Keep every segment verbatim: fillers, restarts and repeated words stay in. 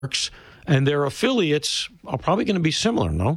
and their affiliates are probably going to be similar, no?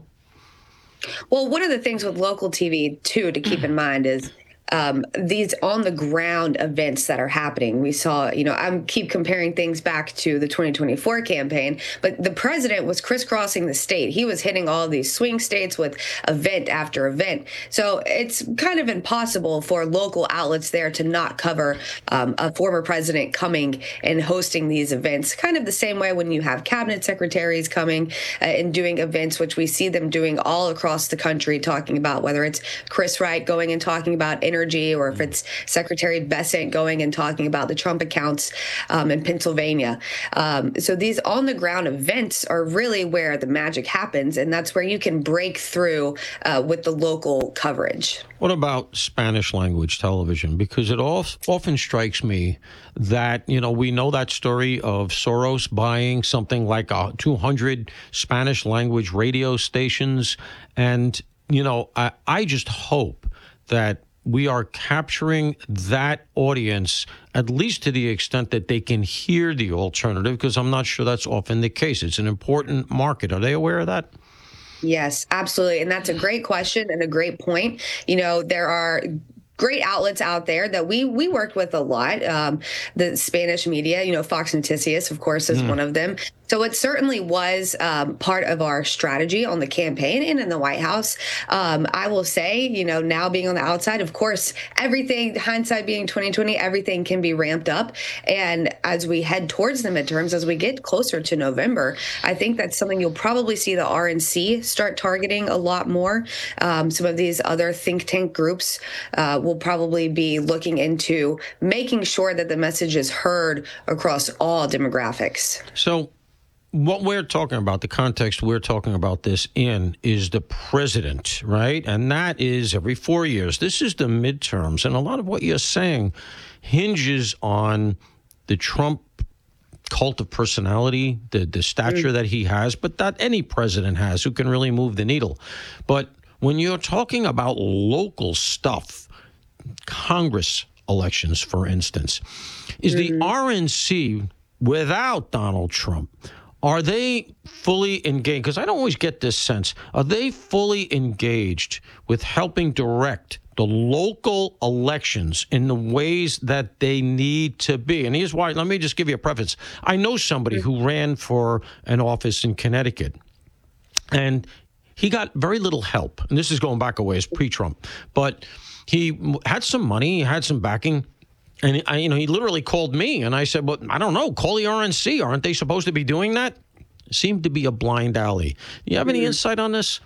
Well, one of the things with local T V, too, to keep in mind is um, these on the ground events that are happening. We saw, you know, I keep comparing things back to the twenty twenty-four campaign, but the president was crisscrossing the state. He was hitting all of these swing states with event after event. So it's kind of impossible for local outlets there to not cover um, a former president coming and hosting these events. Kind of the same way when you have cabinet secretaries coming uh, and doing events, which we see them doing all across the country, talking about whether it's Chris Wright going and talking about energy, or if it's Secretary Bessent going and talking about the Trump accounts um, in Pennsylvania. Um, so these on-the-ground events are really where the magic happens, and that's where you can break through uh, with the local coverage. What about Spanish language television? Because it often strikes me that, you know, we know that story of Soros buying something like uh, two hundred Spanish language radio stations. And, you know, I, I just hope that we are capturing that audience, at least to the extent that they can hear the alternative, because I'm not sure that's often the case. It's an important market. Are they aware of that? Yes, absolutely. And that's a great question and a great point. You know, there are great outlets out there that we we worked with a lot. Um, the Spanish media, you know, Fox Noticias, of course, is mm. one of them. So it certainly was um, part of our strategy on the campaign and in the White House. Um, I will say, you know, now being on the outside, of course, everything, hindsight being twenty twenty, everything can be ramped up. And as we head towards the midterms, as we get closer to November, I think that's something you'll probably see the R N C start targeting a lot more. Um, some of these other think tank groups uh, will probably be looking into making sure that the message is heard across all demographics. So what we're talking about, the context we're talking about this in, is the president, right? And that is every four years. This is the midterms. And a lot of what you're saying hinges on the Trump cult of personality, the, the stature mm. that he has, but that any president has who can really move the needle. But when you're talking about local stuff, Congress elections, for instance, is mm-hmm. the R N C without Donald Trump, are they fully engaged? Because I don't always get this sense. Are they fully engaged with helping direct the local elections in the ways that they need to be? And here's why. Let me just give you a preface. I know somebody who ran for an office in Connecticut, and he got very little help. And this is going back a ways, pre-Trump. But he had some money, he had some backing. And, I, you know, he literally called me, and I said, well, I don't know, call the R N C. Aren't they supposed to be doing that? Seemed to be a blind alley. Do you have any insight on this?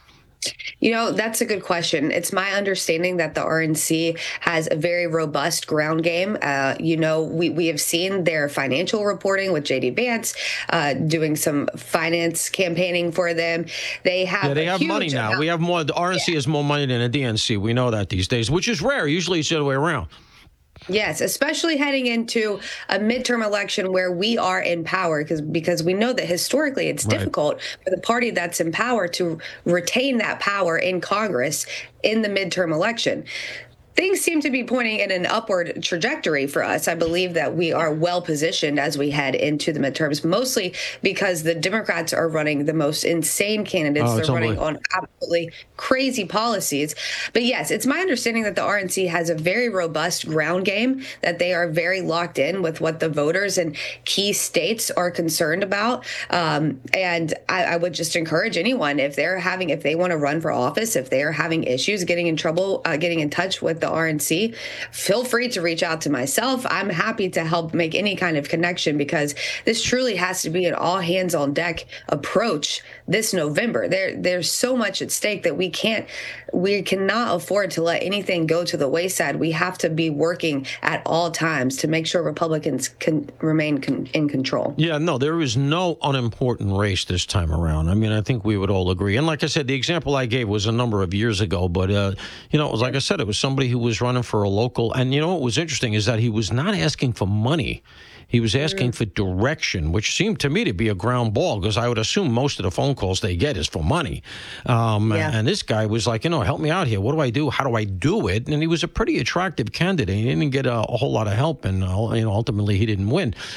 You know, that's a good question. It's my understanding that the R N C has a very robust ground game. Uh, you know, we, we have seen their financial reporting with J D Vance, uh, doing some finance campaigning for them. They have yeah, they have money now. Amount. We have more. The R N C yeah. has more money than the D N C. We know that these days, which is rare. Usually it's the other way around. Yes, especially heading into a midterm election where we are in power, because because we know that historically it's right. difficult for the party that's in power to retain that power in Congress in the midterm election. Things seem to be pointing in an upward trajectory for us. I believe that we are well positioned as we head into the midterms, mostly because the Democrats are running the most insane candidates. Oh, They're running on absolutely crazy policies. But yes, it's my understanding that the R N C has a very robust ground game, that they are very locked in with what the voters in key states are concerned about. Um, and I, I would just encourage anyone, if they're having, if they want to run for office, if they are having issues, getting in trouble, uh, getting in touch with the R N C, feel free to reach out to myself. I'm happy to help make any kind of connection, because this truly has to be an all hands on deck approach this November. There, there's so much at stake that we can't, we cannot afford to let anything go to the wayside. We have to be working at all times to make sure Republicans can remain con- in control. Yeah, no, there is no unimportant race this time around. I mean, I think we would all agree. And like I said, the example I gave was a number of years ago, but, uh, you know, it was like I said, it was somebody who was running for a local. And, you know, what was interesting is that he was not asking for money. He was asking for direction, which seemed to me to be a ground ball, because I would assume most of the phone calls they get is for money. Um, yeah. And this guy was like, you know, help me out here. What do I do? How do I do it? And he was a pretty attractive candidate. He didn't get a, a whole lot of help, and uh, you know, ultimately he didn't win.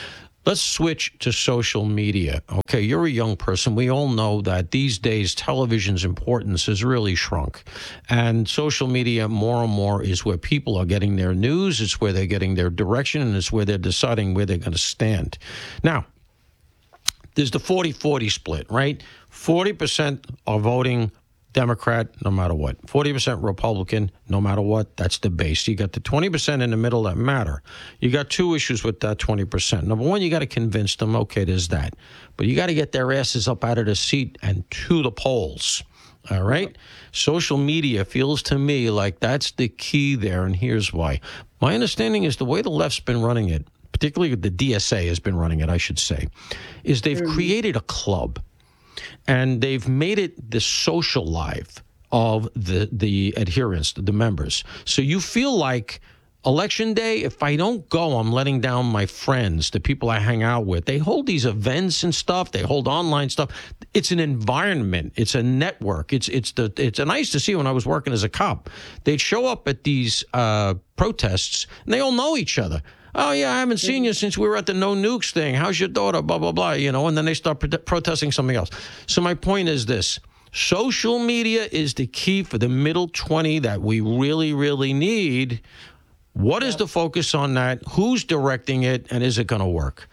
Let's switch to social media. Okay, you're a young person. We all know that these days television's importance has really shrunk. And social media more and more is where people are getting their news, it's where they're getting their direction, and it's where they're deciding where they're going to stand. Now, there's the forty forty split, right? forty percent are voting Democrat, no matter what. forty percent Republican, no matter what. That's the base. You got the twenty percent in the middle that matter. You got two issues with that twenty percent. Number one, you got to convince them, okay, there's that. But you got to get their asses up out of the seat and to the polls. All right? Social media feels to me like that's the key there, and here's why. My understanding is the way the left's been running it, particularly the D S A has been running it, I should say, is they've mm-hmm. created a club. And they've made it the social life of the the adherents, the members. So you feel like election day, if I don't go, I'm letting down my friends, the people I hang out with. They hold these events and stuff. They hold online stuff. It's an environment. It's a network. It's it's the it's nice to see when I was working as a cop. They'd show up at these uh, protests, and they all know each other. Oh, yeah, I haven't seen you since we were at the no nukes thing. How's your daughter? Blah, blah, blah, you know, and then they start pro- protesting something else. So my point is this. Social media is the key for the middle twenty that we really, really need. What is the focus on that? Who's directing it? And is it going to work?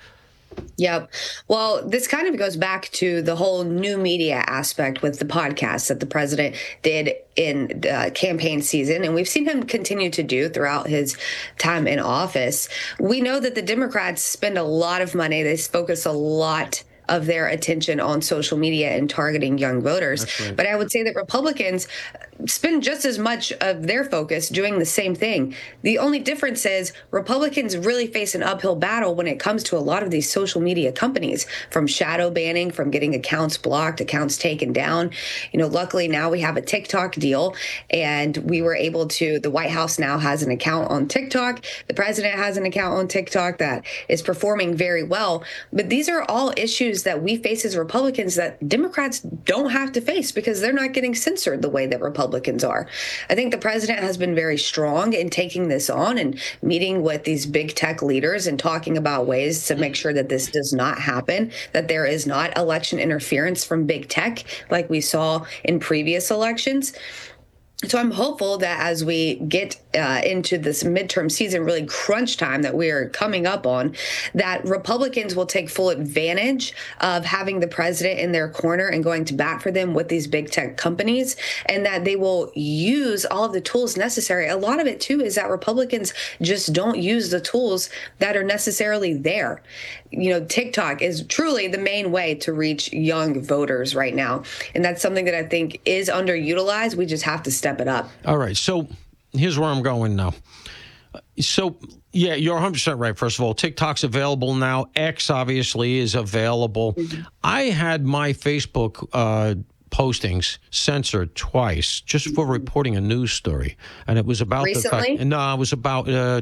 Yep. Well, this kind of goes back to the whole new media aspect with the podcast that the president did in the campaign season. And we've seen him continue to do throughout his time in office. We know that the Democrats spend a lot of money. They focus a lot of their attention on social media and targeting young voters. Right. But I would say that Republicans spend just as much of their focus doing the same thing. The only difference is Republicans really face an uphill battle when it comes to a lot of these social media companies, from shadow banning, from getting accounts blocked, accounts taken down. You know, luckily now we have a TikTok deal, and we were able to, the White House now has an account on TikTok. The president has an account on TikTok that is performing very well. But these are all issues that we face as Republicans that Democrats don't have to face because they're not getting censored the way that Republicans are. I think the president has been very strong in taking this on and meeting with these big tech leaders and talking about ways to make sure that this does not happen, that there is not election interference from big tech like we saw in previous elections. So I'm hopeful that as we get uh, into this midterm season, really crunch time that we are coming up on, that Republicans will take full advantage of having the president in their corner and going to bat for them with these big tech companies, and that they will use all of the tools necessary. A lot of it, too, is that Republicans just don't use the tools that are necessarily there. You know, TikTok is truly the main way to reach young voters right now. And that's something that I think is underutilized. We just have to step it up. All right. So here's where I'm going now. So, yeah, you're one hundred percent right. First of all, TikTok's available now. X obviously is available. Mm-hmm. I had my Facebook uh, postings censored twice just for reporting a news story. And it was about Recently? the fact. No, it was about, uh,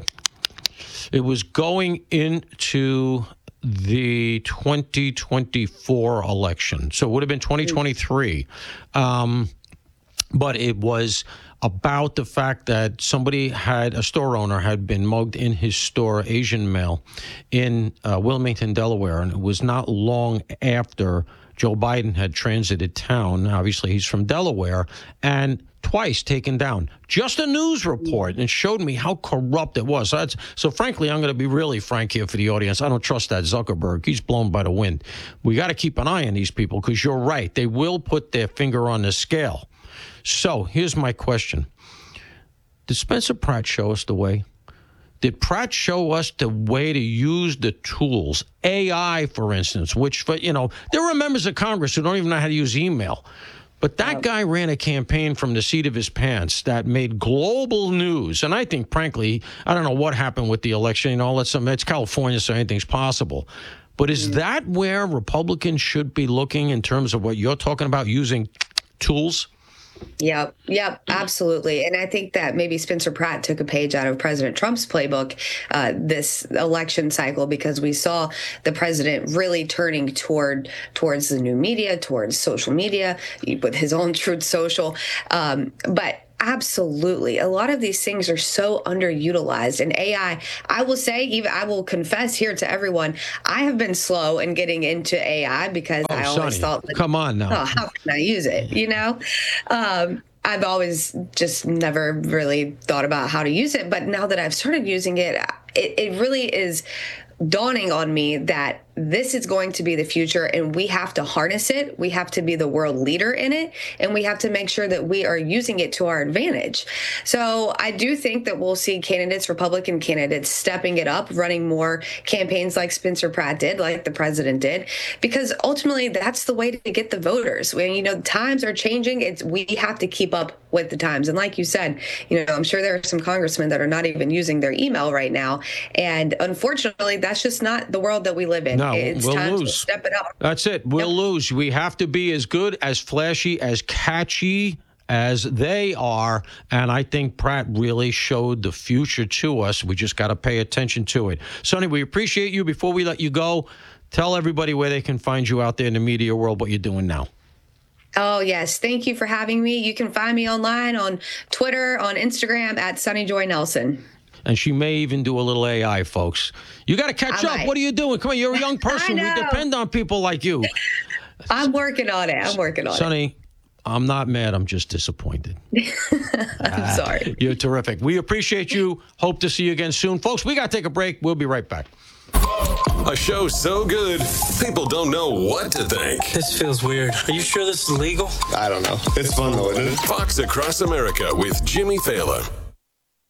it was going into the twenty twenty-four election. So it would have been twenty twenty-three. Um, but it was about the fact that somebody had, a store owner had been mugged in his store, Asian male, in uh, Wilmington, Delaware. And it was not long after Joe Biden had transited town. Obviously, he's from Delaware. And twice taken down. Just a news report, and showed me how corrupt it was. So, that's, so frankly, I'm going to be really frank here for the audience. I don't trust that Zuckerberg. He's blown by the wind. We got to keep an eye on these people because you're right. They will put their finger on the scale. So here's my question. Did Spencer Pratt show us the way? Did Pratt show us the way to use the tools? A I, for instance, which, for, you know, there are members of Congress who don't even know how to use email. But that guy ran a campaign from the seat of his pants that made global news. And I think, frankly, I don't know what happened with the election. You know, let's, it's California, so anything's possible. But is that where Republicans should be looking in terms of what you're talking about, using tools? Yep. Yep. Absolutely. And I think that maybe Spencer Pratt took a page out of President Trump's playbook uh, this election cycle, because we saw the president really turning toward towards the new media, towards social media with his own Truth Social. Um, but Absolutely. A lot of these things are so underutilized. And A I, I will say, even I will confess here to everyone, I have been slow in getting into A I because Oh, I always Sonny, thought, like, come on now. oh, how can I use it? You know? Um, I've always just never really thought about how to use it. But now that I've started using it, it, it really is dawning on me that this is going to be the future, and we have to harness it. We have to be the world leader in it, and we have to make sure that we are using it to our advantage. So I do think that we'll see candidates, Republican candidates, stepping it up, running more campaigns like Spencer Pratt did, like the president did, because ultimately that's the way to get the voters. When, you know, times are changing, it's we have to keep up with the times. And like you said, you know, I'm sure there are some congressmen that are not even using their email right now. And unfortunately, that's just not the world that we live in. No, it's we'll time lose. to step it up. That's it. We'll Yep. lose. We have to be as good, as flashy, as catchy as they are. And I think Pratt really showed the future to us. We just got to pay attention to it. Sonny, we appreciate you. Before we let you go, tell everybody where they can find you out there in the media world, what you're doing now. Oh, yes. Thank you for having me. You can find me online on Twitter, on Instagram at Sunny Joy Nelson. And she may even do a little A I, folks. You got to catch I up. might. What are you doing? Come on, you're a young person. We know. depend on people like you. I'm working on it. I'm working on Sonny, I'm not mad. I'm just disappointed. it. I'm sorry. You're terrific. We appreciate you. Hope to see you again soon. Folks, we got to take a break. We'll be right back. A show so good, people don't know what to think. This feels weird. Are you sure this is legal? I don't know. It's fun though, isn't it? Fox Across America with Jimmy Fallon.